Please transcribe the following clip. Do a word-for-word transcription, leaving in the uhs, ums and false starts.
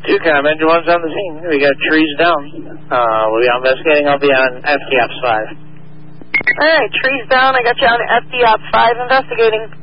Two com, engine one's on the scene. We got trees down. Uh, we'll be investigating. I'll be on F D Ops five. All right, trees down. I got you on F D Ops five investigating.